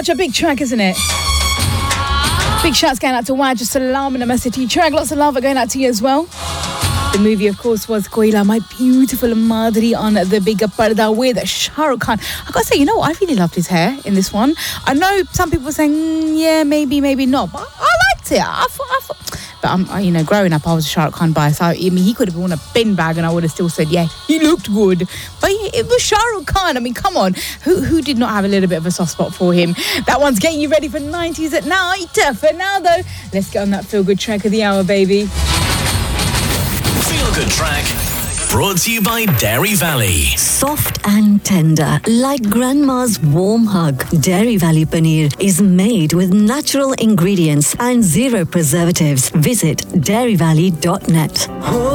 Such a big track, isn't it? Big shouts going out to Waj, Salam and City track. Lots of love going out to you as well. The movie, of course, was Koila, My Beautiful Madri on the bigger parda with Shah Rukh Khan. I gotta say, you know what? I really loved his hair in this one. I know some people were saying, yeah, maybe not, but I liked it. I thought. But growing up, I was a Shah Rukh Khan bias. He could have worn a bin bag, and I would have still said, yeah, he looked good. But it was Shah Rukh Khan. I mean, come on, who did not have a little bit of a soft spot for him? That one's getting you ready for 90s at night. For now, though, let's get on that feel-good track of the hour, baby. Feel Good Track, brought to you by Dairy Valley. Soft and tender, like grandma's warm hug. Dairy Valley Paneer is made with natural ingredients and zero preservatives. Visit dairyvalley.net.